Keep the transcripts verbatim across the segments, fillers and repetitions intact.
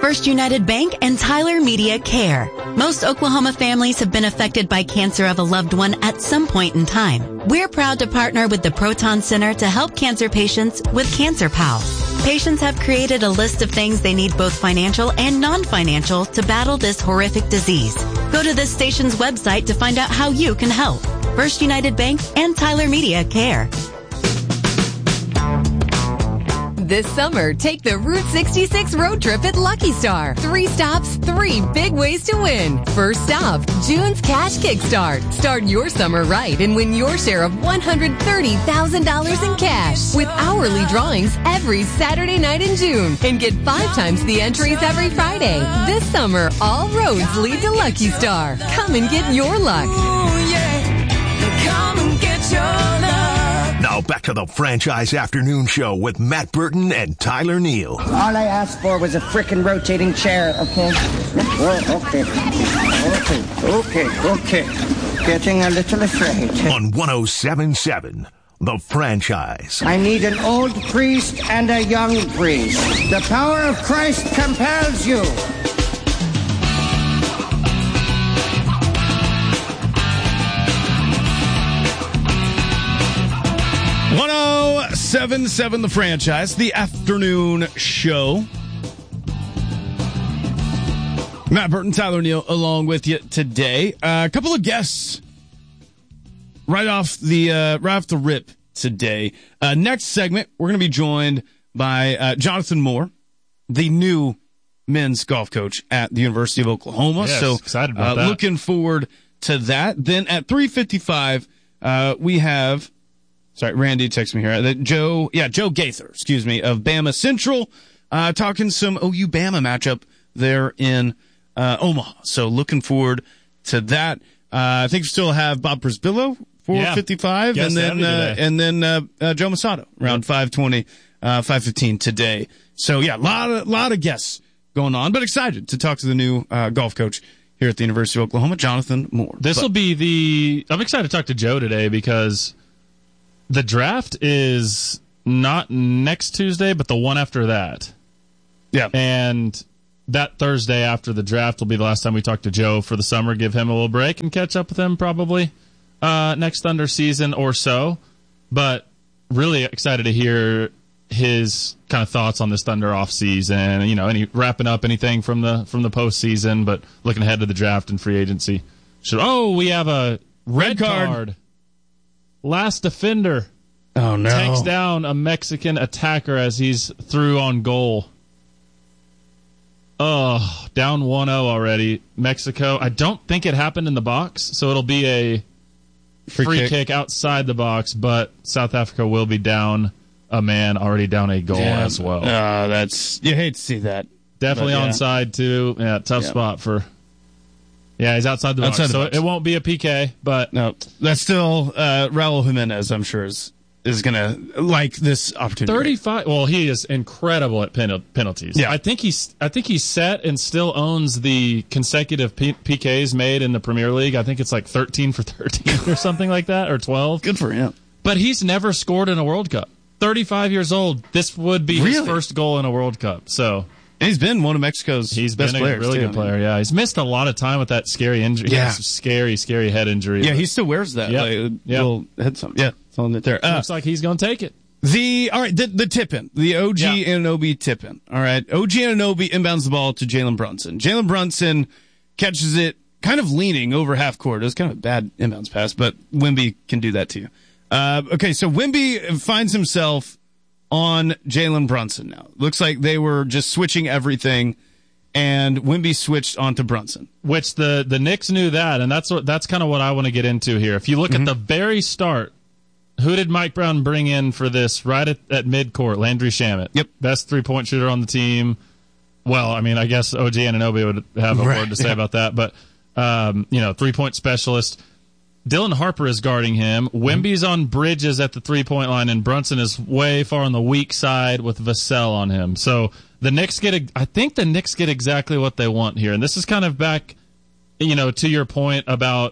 First United Bank, and Tyler Media Care. Most Oklahoma families have been affected by cancer of a loved one at some point in time. We're proud to partner with the Proton Center to help cancer patients with Cancer Pals. Patients have created a list of things they need, both financial and non-financial, to battle this horrific disease. Go to this station's website to find out how you can help. First United Bank and Tyler Media Care. This summer, take the Route sixty-six road trip at Lucky Star. Three stops, three big ways to win. First stop, June's Cash Kickstart. Start your summer right and win your share of one hundred thirty thousand dollars in cash with hourly drawings every Saturday night in June. And get five times the entries every Friday. This summer, all roads lead to Lucky Star. Come and get your luck. Ooh, yeah. Come and get your luck. Now back to the Franchise Afternoon Show with Matt Burton and Tyler Neal. All I asked for was a frickin' rotating chair, okay? Oh, okay. Okay, okay, okay. Getting a little afraid. On one oh seven point seven, The Franchise. I need an old priest and a young priest. The power of Christ compels you. one oh seven point seven The Franchise, the afternoon show. Matt Burton, Tyler Neal, along with you today. Uh, a couple of guests right off the uh, right off the rip today. Uh, next segment, we're going to be joined by uh, Jonathan Moore, the new men's golf coach at the University of Oklahoma. Yes, so excited about uh, that. Looking forward to that. Then at three fifty-five, uh, we have. Sorry, Randy texted me here. That Joe, yeah, Joe Gaither, excuse me, of Bama Central, uh, talking some O U Bama matchup there in uh, Omaha. So looking forward to that. Uh, I think we still have Bob Prisbillo, four fifty-five, yeah. and then uh, and then uh, uh, Joe Masato around yep. five twenty, uh, five fifteen today. So yeah, a lot of lot of guests going on, but excited to talk to the new uh, golf coach here at the University of Oklahoma, Jonathan Moore. This will be the. I'm excited to talk to Joe today because the draft is not next Tuesday, but the one after that. Yeah. And that Thursday after the draft will be the last time we talk to Joe for the summer, give him a little break and catch up with him probably uh, next Thunder season or so. But really excited to hear his kind of thoughts on this Thunder off season, you know, any wrapping up anything from the from the postseason, but looking ahead to the draft and free agency. Should, oh, we have a red, red card. card. Last defender oh, no. takes down a Mexican attacker as he's through on goal. Oh, down one oh already. Mexico. I don't think it happened in the box, so it'll be a free, free kick. kick outside the box, but South Africa will be down a man, already down a goal yeah, as well. Uh, that's you hate to see that. Definitely but, yeah. onside, too. Yeah, tough yeah. spot for... Yeah, he's outside the box, outside the so box. It won't be a P K, but... No, that's still... Uh, Raul Jimenez, I'm sure, is, is going to like this opportunity. thirty-five Well, he is incredible at pen, penalties. Yeah. I think he's I think he's set and still owns the consecutive P, PKs made in the Premier League. I think it's like thirteen for thirteen or something like that, or twelve. Good for him. But he's never scored in a World Cup. thirty-five years old. This would be really? his first goal in a World Cup, so... And he's been one of Mexico's he's best been a players, really too. good player, yeah. He's missed a lot of time with that scary injury. Yeah. Scary, scary head injury. Yeah, he still wears that. Yep. Like, yep. little head something. Yeah, it's on it there. Uh, Looks like he's going to take it. The All right, the, the tip-in. The O G yeah. Anunoby tip-in. All right, O G Anunoby inbounds the ball to Jalen Brunson. Jalen Brunson catches it kind of leaning over half court. It was kind of a bad inbounds pass, but Wemby can do that to you. Uh, okay, so Wemby finds himself on Jalen Brunson now. Looks like they were just switching everything, and Wemby switched onto Brunson. Which the, the Knicks knew that, and that's what that's kind of what I want to get into here. If you look mm-hmm. at the very start, who did Mike Brown bring in for this right at, at midcourt? Landry Shamet. Yep. Best three-point shooter on the team. Well, I mean, I guess O G Anunoby would have a right. word to say yeah. about that, but, um, you know, three-point specialist. Dylan Harper is guarding him. Wemby's on Bridges at the three-point line, and Brunson is way far on the weak side with Vassell on him. So the Knicks get, a, I think the Knicks get exactly what they want here. And this is kind of back, you know, to your point about,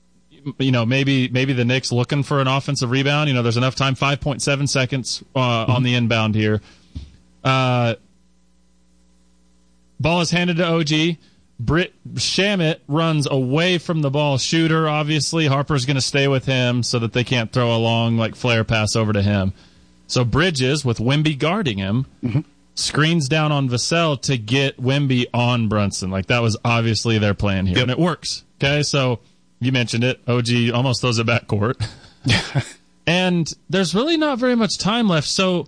you know, maybe maybe the Knicks looking for an offensive rebound. You know, there's enough time, five point seven seconds uh, mm-hmm. on the inbound here. Uh, Ball is handed to O G. Britt Shamit runs away from the ball. Shooter, obviously. Harper's going to stay with him so that they can't throw a long like flare pass over to him. So Bridges, with Wemby guarding him, mm-hmm. screens down on Vassell to get Wemby on Brunson. Like, that was obviously their plan here. Yep. And it works. Okay, so you mentioned it. O G almost throws it back court. And there's really not very much time left. So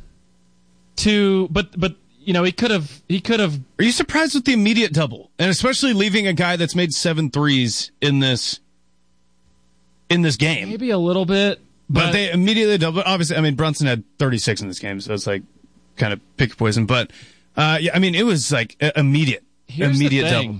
to but but you know, he could have he could have Are you surprised with the immediate double? And especially leaving a guy that's made seven threes in this in this game. Maybe a little bit. But, but they immediately doubled. Obviously, I mean, Brunson had thirty-six in this game, so it's like kind of pick your poison. But uh, yeah, I mean, it was like immediate, Here's immediate the thing. double.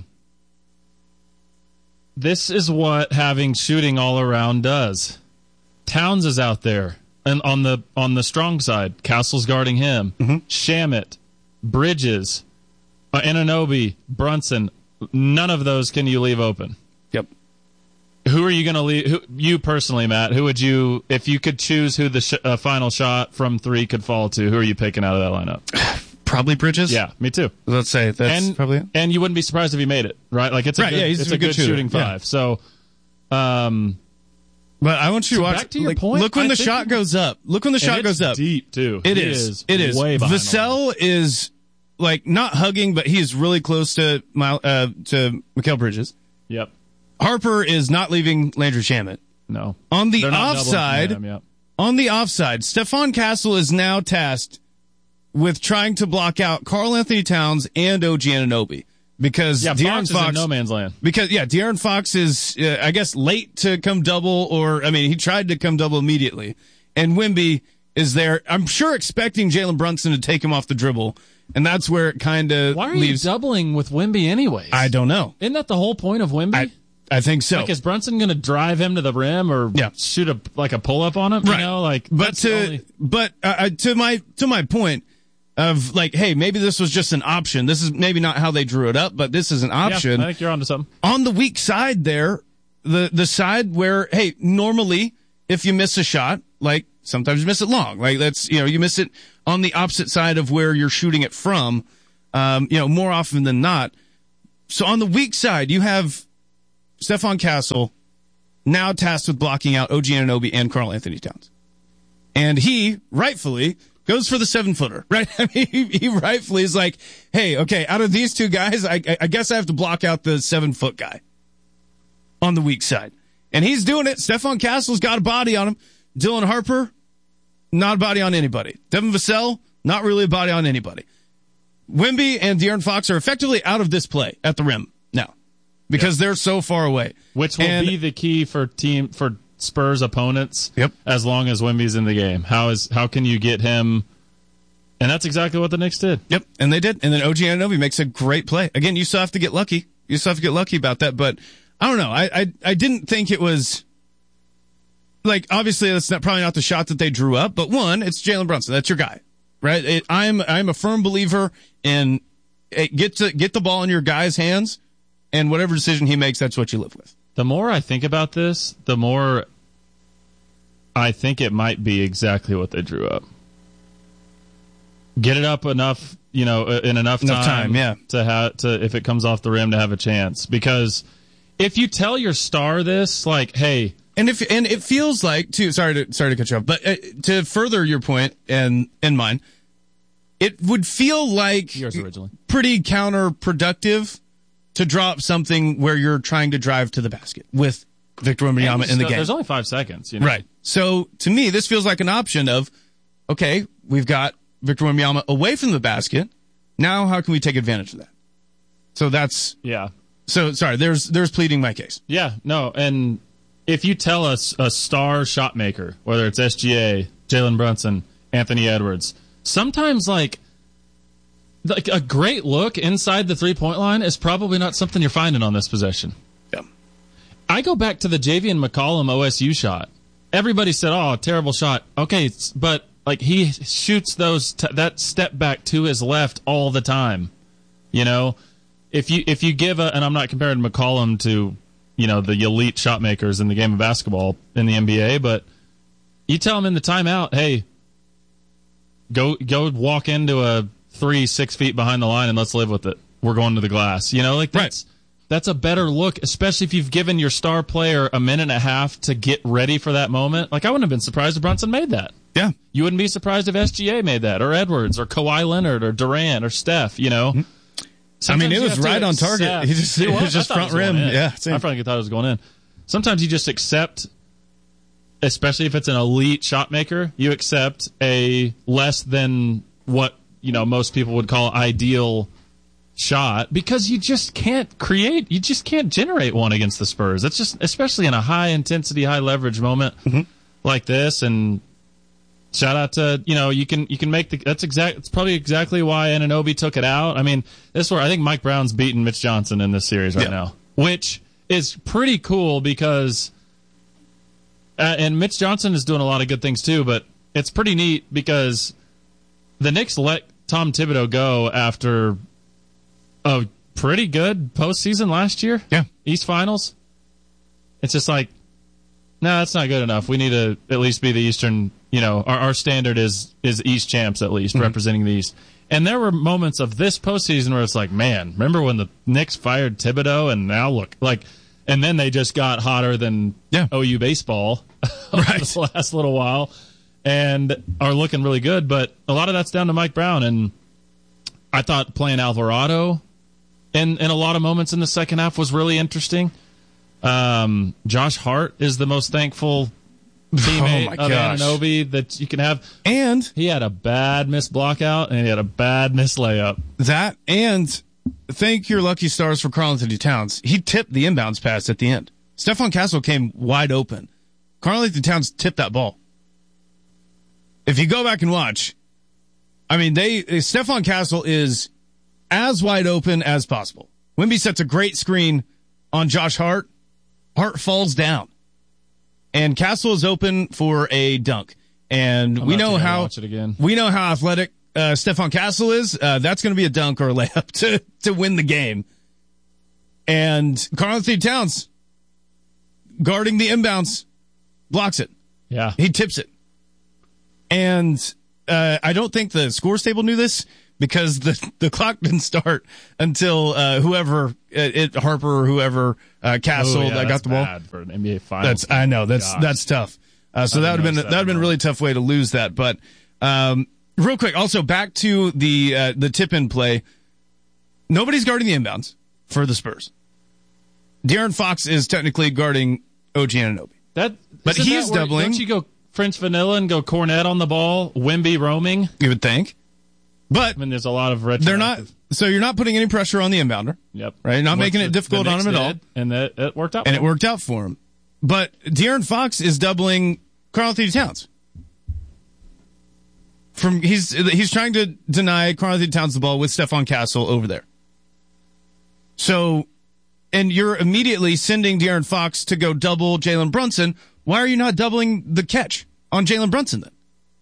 This is what having shooting all around does. Towns is out there, and on the on the strong side, Castle's guarding him. Mm-hmm. Shamit, Bridges, uh, Anunoby, Brunson. None of those can you leave open. Yep. Who are you going to leave? Who, you personally, Matt. Who would you, if you could choose who the sh- uh, final shot from three could fall to? Who are you picking out of that lineup? Probably Bridges. Yeah, me too. Let's say that's and, probably it. And you wouldn't be surprised if he made it, right? Like it's a right, good, yeah, he's it's a, a good, good shooting five. Yeah. So, um, but I want you so to watch. Back to your like, point. Look when I the shot he, goes up. Look when the shot goes up. Deep too. It he is. is. It is. Way Vassell is like not hugging, but he is really close to Mile, uh, to Mikal Bridges. Yep. Harper is not leaving Landry Shamit. No. On the offside, him, yep. on the offside, Stephon Castle is now tasked with trying to block out Karl Anthony Towns and O G Anunoby because yeah, De'Aaron Fox, Fox is in no man's land. Because yeah, De'Aaron Fox is uh, I guess late to come double, or I mean he tried to come double immediately, and Wemby is there. I'm sure expecting Jalen Brunson to take him off the dribble, and that's where it kind of Why are leaves. you doubling with Wemby anyways? I don't know. Isn't that the whole point of Wemby? I, I think so. Like, is Brunson going to drive him to the rim or yeah. shoot a like a pull up on him? Right. You know, like, but to only... but uh, to my to my point of like, hey, maybe this was just an option. This is maybe not how they drew it up, but this is an option. Yeah, I think you're onto something. On the weak side there, the the side where hey, normally if you miss a shot, like sometimes you miss it long, like that's you know you miss it on the opposite side of where you're shooting it from, um, you know more often than not. So on the weak side, you have Stephon Castle, now tasked with blocking out O G Anunoby and Karl Anthony Towns. And he, rightfully, goes for the seven-footer, right? I mean, he, he rightfully is like, hey, okay, out of these two guys, I, I guess I have to block out the seven-foot guy on the weak side. And he's doing it. Stephon Castle's got a body on him. Dylan Harper, not a body on anybody. Devin Vassell, not really a body on anybody. Wemby and De'Aaron Fox are effectively out of this play at the rim now. Because yep. they're so far away. Which will and, be the key for team for Spurs opponents yep. as long as Wemby's in the game. How is how can you get him? And that's exactly what the Knicks did. Yep, and they did. And then O G Anunoby makes a great play. Again, you still have to get lucky. You still have to get lucky about that. But I don't know. I I, I didn't think it was like obviously that's not probably not the shot that they drew up. But one, it's Jalen Brunson. That's your guy, right? It, I'm I'm a firm believer in it, get to get the ball in your guy's hands. And whatever decision he makes, that's what you live with. The more I think about this, the more I think it might be exactly what they drew up. Get it up enough, you know, in enough, enough time, time yeah. to have to if it comes off the rim to have a chance. Because if you tell your star this, like, hey, and if and it feels like too. Sorry to sorry to cut you off, but uh, to further your point and and mine, it would feel like yours originally pretty counterproductive to drop something where you're trying to drive to the basket with Victor Wembanyama in the game. There's only five seconds, you know? Right. So to me, this feels like an option of, okay, we've got Victor Wembanyama away from the basket. Now, how can we take advantage of that? So that's yeah. So sorry, there's there's pleading my case. Yeah, no, and if you tell us a star shot maker, whether it's S G A, Jalen Brunson, Anthony Edwards, sometimes like. Like a great look inside the three-point line is probably not something you're finding on this possession. Yeah. I go back to the Javian McCollum O S U shot. Everybody said, "Oh, terrible shot." Okay, but like he shoots those t- that step back to his left all the time. You know, if you if you give a, and I'm not comparing McCollum to, you know, the elite shot makers in the game of basketball in the N B A, but you tell him in the timeout, "Hey, go go walk into a three, six feet behind the line, and let's live with it." we're going to the glass. You know, like that's Right. that's a better look, especially if you've given your star player a minute and a half to get ready for that moment. Like I wouldn't have been surprised if Brunson made that. Yeah. You wouldn't be surprised if S G A made that, or Edwards, or Kawhi Leonard, or Durant, or Steph. You know. I mean, Sometimes it you was have to right on target. accept- He just, it It was? was just I thought front it was rim. going in. Yeah. I Same. frankly thought it was going in. Sometimes you just accept, especially if it's an elite shot maker, you accept a less than what, you know, most people would call ideal shot because you just can't create, you just can't generate one against the Spurs. That's just, especially in a high intensity, high leverage moment Mm-hmm. like this. And shout out to, you know, you can you can make the, that's exact, it's probably exactly why Anunoby took it out. I mean, this is where I think Mike Brown's beating Mitch Johnson in this series right Yeah. now, which is pretty cool because, uh, and Mitch Johnson is doing a lot of good things too, but it's pretty neat because the Knicks let Tom Thibodeau go after a pretty good postseason last year. Yeah. East Finals. It's just like, no, that's not good enough. We need to at least be the Eastern, you know, our, our standard is is East champs at least, mm-hmm. representing the East. And there were moments of this postseason where it's like, man, remember when the Knicks fired Thibodeau and now look, like, and then they just got hotter than Yeah. O U baseball Right. the last little while and are looking really good. But a lot of that's down to Mike Brown. And I thought playing Alvarado in, in a lot of moments in the second half was really interesting. Um, Josh Hart is the most thankful teammate Oh my of gosh. Anunoby that you can have. And He had a bad missed block out and he had a bad missed layup. that, and thank your lucky stars for Karl Anthony Towns. He tipped the inbounds pass at the end. Stephon Castle came wide open. Karl Anthony Towns tipped that ball. If you go back and watch, I mean, they Stephon Castle is as wide open as possible. Wemby sets a great screen on Josh Hart. Hart falls down. And Castle is open for a dunk. And I'm we about to know go how watch it again. we know how athletic uh, Stephon Castle is. Uh, that's going to be a dunk or a layup to to win the game. And Karl Anthony Towns guarding the inbounds blocks it. Yeah. He tips it. And uh, I don't think the scores table knew this because the the clock didn't start until uh, whoever it, it Harper or whoever uh, Castle Oh, yeah, that got that's the ball. bad for an N B A Finals. That's I know that's Gosh. that's tough. Uh, so I that would have didn't been notice that would have that been a at really tough way to lose that. But um, real quick, also back to the uh, the tip in play. Nobody's guarding the inbounds for the Spurs. De'Aaron Fox is technically guarding O G Anunoby. That, But isn't he's that where- doubling. Don't you go French Vanilla and go Cornet on the ball, Wemby roaming? You would think, but I mean, there's a lot of retro. they're not. So you're not putting any pressure on the inbounder. Yep. Right, you're not What making it the- difficult the on Knicks him at all. did, and that it worked out. And for it him. worked out for him. But De'Aaron Fox is doubling Karl Anthony Towns. From he's he's trying to deny Karl Anthony Towns the ball with Stephon Castle over there. So, and you're immediately sending De'Aaron Fox to go double Jalen Brunson. Why are you not doubling the catch on Jalen Brunson then?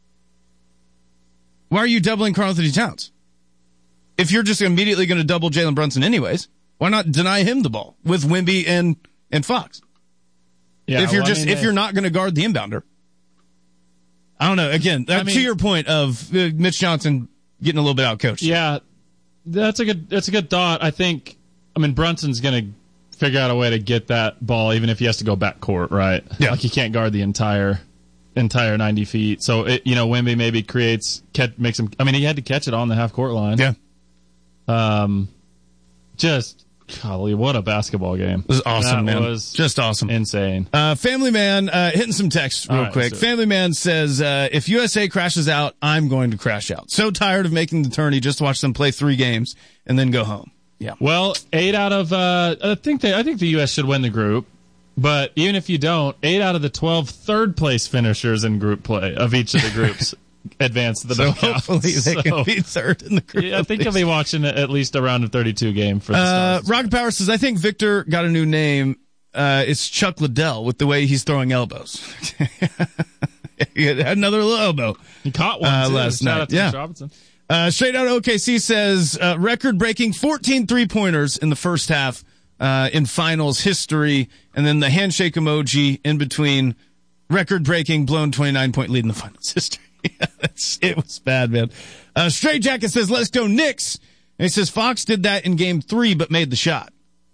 Why are you doubling Karl Anthony Towns? If you're just immediately going to double Jalen Brunson anyways, why not deny him the ball with Wemby and and Fox? Yeah, if you're well, I just mean, if you're not going to guard the inbounder, I don't know. Again, that, I mean- to your point of uh, Mitch Johnson getting a little bit out coached. Yeah, that's a good. That's a good thought. I think. I mean, Brunson's going to figure out a way to get that ball, even if he has to go back court, right? Yeah. Like he can't guard the entire entire ninety feet. So it, you know, Wemby maybe creates catch, makes him. I mean, he had to catch it on the half court line. Yeah, Um, just golly, what a basketball game! it was awesome, that man. Was just awesome. insane. Uh, Family Man uh, hitting some text real All right, quick. let's do it. Family Man says, uh, if U S A crashes out, I'm going to crash out. So tired of making the tourney just to watch them play three games and then go home. Yeah. Well, eight out of uh, I think they I think the U S should win the group, but even if you don't, eight out of the twelve third place finishers in group play of each of the groups advance to the So knockout. hopefully they So, can be third in the group. yeah, I think I'll be watching at least a round of thirty-two game for the Uh, Stars. Rocket Power says, I think Victor got a new name. Uh, it's Chuck Liddell with the way he's throwing elbows. He had another little elbow. He caught one uh, too. last Shout night. out to Yeah. Mitch Robinson. Uh, straight out of O K C says, uh, record-breaking fourteen three-pointers in the first half, uh, in finals history. And then the handshake emoji in between record-breaking blown twenty-nine point lead in the finals history. Yeah, that's, it was bad, man. Uh, Straight Jacket says, let's go Knicks. And he says Fox did that in game three, but made the shot.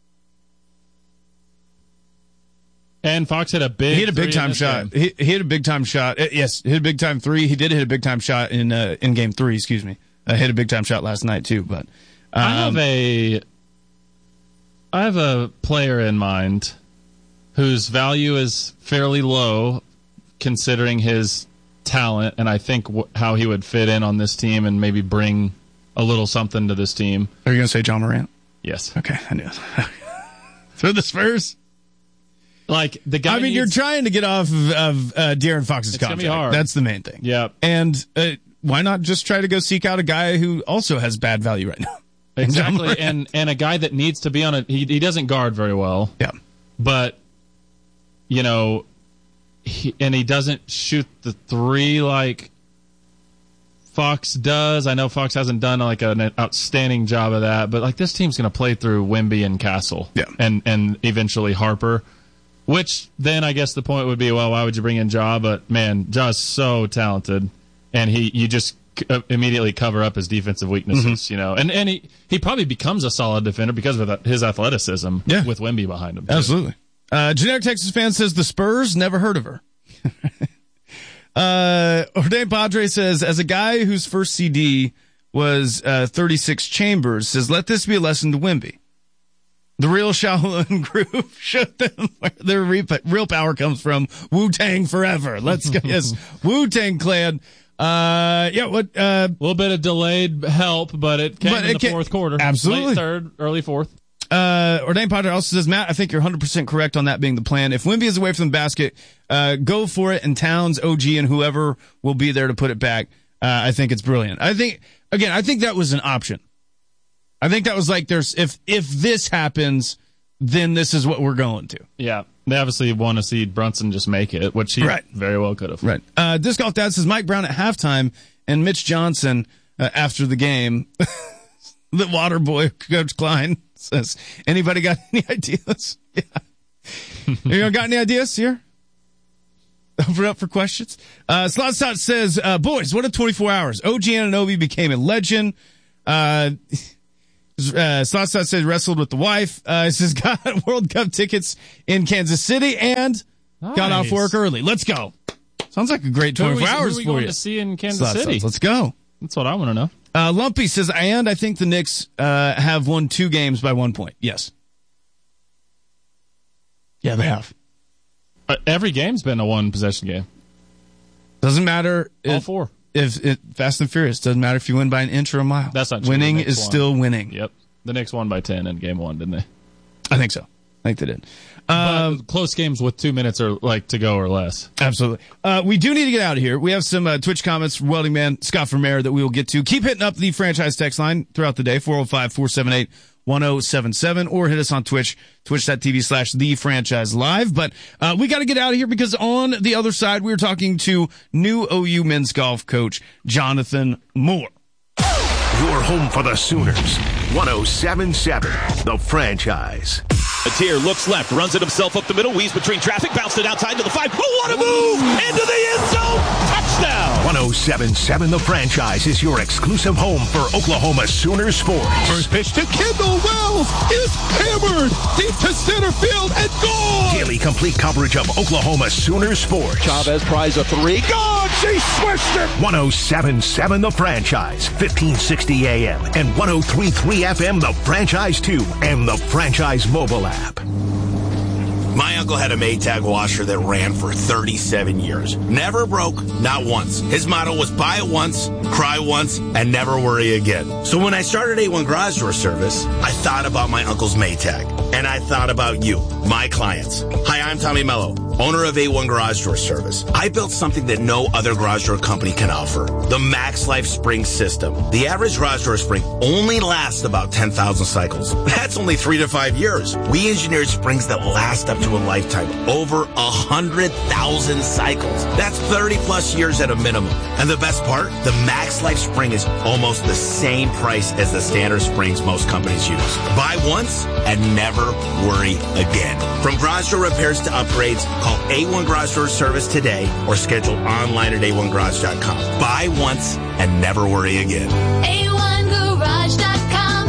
And Fox hit a big He hit a big time shot. He, he hit a big time shot. Uh, yes, hit a big time three. He did hit a big time shot in uh, in game three. Excuse me. Uh, hit a big time shot last night too. But um, I have a I have a player in mind whose value is fairly low considering his talent, and I think w- how he would fit in on this team and maybe bring a little something to this team. Are you going to say John Morant? Yes. Okay, I knew it. For the Spurs. Like the guy. I mean, needs, you're trying to get off of, of uh, De'Aaron Fox's It's gonna contract. be hard. That's the main thing. Yeah. And uh, why not just try to go seek out a guy who also has bad value right now? Exactly, and and a guy that needs to be on a. He he doesn't guard very well. Yeah. But you know, he, and he doesn't shoot the three like Fox does. I know Fox hasn't done like an outstanding job of that, but like this team's going to play through Wemby and Castle, yeah, and and eventually Harper. Which then I guess the point would be, well, why would you bring in Ja? But man, Ja's so talented, and he you just c- immediately cover up his defensive weaknesses, Mm-hmm. you know. And and he, he probably becomes a solid defender because of his athleticism, yeah. with Wemby behind him. Too. Absolutely. Uh, Generic Texas fan says the Spurs, never heard of her. uh, Ordained Padre says, as a guy whose first C D was uh, thirty-six Chambers, says, let this be a lesson to Wemby. The real Shaolin group showed them where their re- real power comes from. Wu-Tang forever. Let's go. Yes, Wu-Tang Clan. Uh, yeah, what? Uh, a little bit of delayed help, but it came but in it the came, fourth quarter. Absolutely. Late third, early fourth. Uh, Ordained Padre also says, Matt, I think you're one hundred percent correct on that being the plan. If Wemby is away from the basket, uh, go for it, and Towns, O G, and whoever will be there to put it back. Uh, I think it's brilliant. I think, again, I think that was an option. I think that was like, there's, if, if this happens, then this is what we're going to. Yeah. They obviously want to see Brunson just make it, which he right. very well could have. Right. Uh, Disc Golf Dad says Mike Brown at halftime and Mitch Johnson uh, after the game. The water boy, Coach Klein, says, anybody got any ideas? Yeah. You got any ideas here? Open up for questions. Uh, Slot Slot says, uh, boys, what a twenty-four hours. O G Anunoby became a legend. Uh, uh, Slot Slot said wrestled with the wife. Uh, it says got World Cup tickets in Kansas City and nice. Got off work early. Let's go. Sounds like a great twenty-four who are we, hours who are we for going you. to see in Kansas Slot City? Slots, let's go. That's what I want to know. Uh, Lumpy says, and I think the Knicks uh, have won two games by one point. Yes. Yeah, they have. Uh, every game's been a one possession game. Doesn't matter. All if, four. If it, Fast and Furious, doesn't matter if you win by an inch or a mile. That's not true. Winning The Knicks is won. still winning. Yep. The Knicks won by ten in game one, didn't they? I think so. I think they did. Um, but close games with two minutes or like to go or less. Absolutely. Uh, we do need to get out of here. We have some uh, Twitch comments from Welding Man, Scott Vermeer, that we will get to. Keep hitting up the franchise text line throughout the day, four oh five, four seven eight, one oh seven seven, or hit us on Twitch, twitch.tv slash the franchise live. But uh, we got to get out of here because on the other side, we're talking to new O U men's golf coach, Jonathan Moore. Your home for the Sooners. one oh seven point seven, The Franchise. Atier looks left, runs it himself up the middle, weaves between traffic, bounced it outside to the five. Oh, what a move! Into the end zone! Touchdown! one oh seven point seven The Franchise is your exclusive home for Oklahoma Sooners sports. First pitch to Kendall Wells is hammered deep to center field and gone! Daily complete coverage of Oklahoma Sooners sports. Chavez tries a three. Gone! She switched it! one oh seven point seven The Franchise, fifteen sixty A M and one oh three point three F M The Franchise two and the Franchise mobile app. My uncle had a Maytag washer that ran for thirty-seven years. Never broke, not once. His motto was buy it once, cry once, and never worry again. So when I started A one Garage Door Service, I thought about my uncle's Maytag. And I thought about you, my clients. Hi, I'm Tommy Mello, owner of A one Garage Door Service. I built something that no other garage door company can offer. The Max Life Spring System. The average garage door spring only lasts about ten thousand cycles. That's only three to five years. We engineered springs that last up to a lifetime, over one hundred thousand cycles. That's thirty plus years at a minimum. And the best part, the Max Life Spring is almost the same price as the standard springs most companies use. Buy once and never worry again. From garage door repairs to upgrades, call A one Garage Door Service today or schedule online at A one garage dot com. Buy once and never worry again. A one garage dot com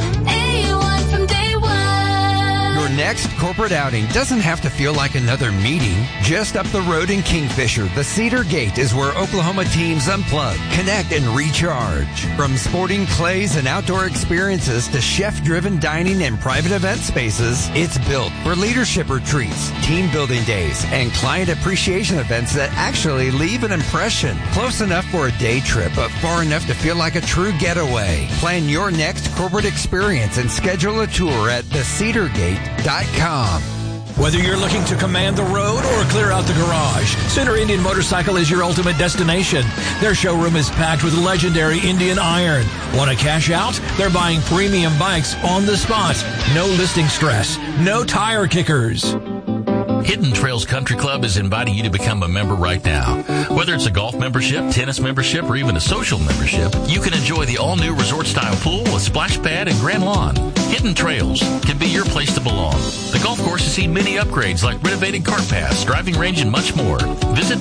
next corporate outing doesn't have to feel like another meeting. Just up the road in Kingfisher, the Cedar Gate is where Oklahoma teams unplug, connect, and recharge. From sporting clays and outdoor experiences to chef-driven dining and private event spaces, it's built for leadership retreats, team building days, and client appreciation events that actually leave an impression. Close enough for a day trip, but far enough to feel like a true getaway. Plan your next corporate experience and schedule a tour at the cedar gate dot com. Whether you're looking to command the road or clear out the garage, Center Indian Motorcycle is your ultimate destination. Their showroom is packed with legendary Indian iron. Want to cash out? They're buying premium bikes on the spot. No listing stress. No tire kickers. Hidden Trails Country Club is inviting you to become a member right now. Whether it's a golf membership, tennis membership, or even a social membership, you can enjoy the all-new resort-style pool with splash pad and grand lawn. Hidden Trails can be your place to belong. The golf course has seen many upgrades like renovated cart paths, driving range, and much more. Visit